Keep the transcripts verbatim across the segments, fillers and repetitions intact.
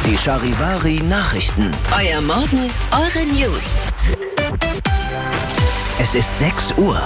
Die Charivari Nachrichten. Euer Morgen, eure News. Es ist sechs Uhr.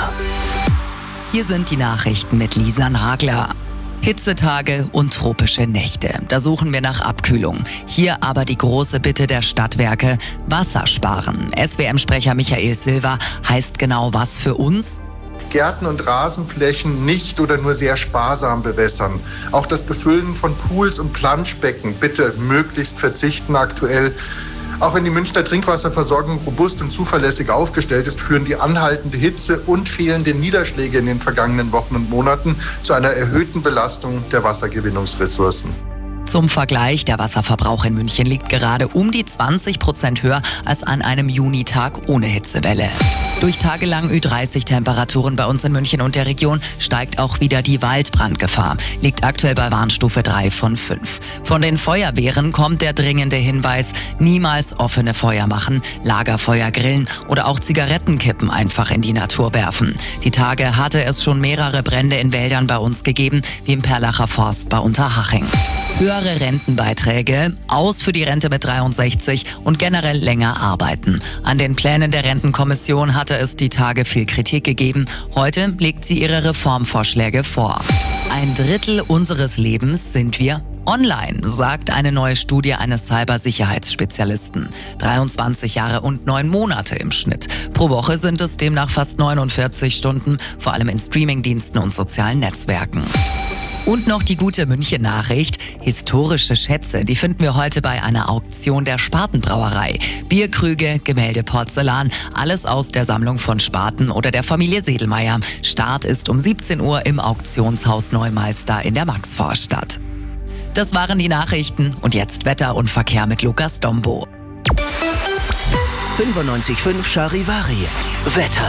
Hier sind die Nachrichten mit Lisa Nagler. Hitzetage und tropische Nächte. Da suchen wir nach Abkühlung. Hier aber die große Bitte der Stadtwerke: Wasser sparen. S W M-Sprecher Michael Silva heißt genau was für uns? Gärten und Rasenflächen nicht oder nur sehr sparsam bewässern. Auch das Befüllen von Pools und Planschbecken bitte möglichst verzichten aktuell. Auch wenn die Münchner Trinkwasserversorgung robust und zuverlässig aufgestellt ist, führen die anhaltende Hitze und fehlende Niederschläge in den vergangenen Wochen und Monaten zu einer erhöhten Belastung der Wassergewinnungsressourcen. Zum Vergleich, der Wasserverbrauch in München liegt gerade um die zwanzig Prozent höher als an einem Junitag ohne Hitzewelle. Durch tagelang Ü dreißig Temperaturen bei uns in München und der Region steigt auch wieder die Waldbrandgefahr. Liegt aktuell bei Warnstufe drei von fünf. Von den Feuerwehren kommt der dringende Hinweis: niemals offene Feuer machen, Lagerfeuer grillen oder auch Zigarettenkippen einfach in die Natur werfen. Die Tage hatte es schon mehrere Brände in Wäldern bei uns gegeben, wie im Perlacher Forst bei Unterhaching. Höhere Rentenbeiträge, aus für die Rente mit dreiundsechzig und generell länger arbeiten. An den Plänen der Rentenkommission hatte es die Tage viel Kritik gegeben. Heute legt sie ihre Reformvorschläge vor. Ein Drittel unseres Lebens sind wir online, sagt eine neue Studie eines Cybersicherheitsspezialisten. dreiundzwanzig Jahre und neun Monate im Schnitt. Pro Woche sind es demnach fast neunundvierzig Stunden, vor allem in Streamingdiensten und sozialen Netzwerken. Und noch die gute München-Nachricht: historische Schätze, die finden wir heute bei einer Auktion der Spaten-Brauerei. Bierkrüge, Gemälde, Porzellan, alles aus der Sammlung von Spaten oder der Familie Sedelmeier. Start ist um siebzehn Uhr im Auktionshaus Neumeister in der Maxvorstadt. Das waren die Nachrichten und jetzt Wetter und Verkehr mit Lukas Dombo. fünfundneunzig Komma fünf Charivari. Wetter.